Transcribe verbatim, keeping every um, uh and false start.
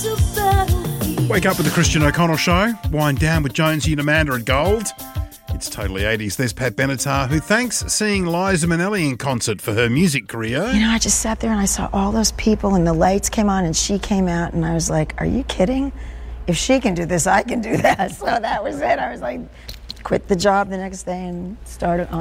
Wake up with the Christian O'Connell Show. Wind down with Jonesy and Amanda and Gold. It's totally eighties. There's Pat Benatar, who thanks seeing Liza Minnelli in concert for her music career. You know, I just sat there and I saw all those people and the lights came on and she came out and I was like, are you kidding? If she can do this, I can do that. So that was it. I was like, quit the job the next day and started on.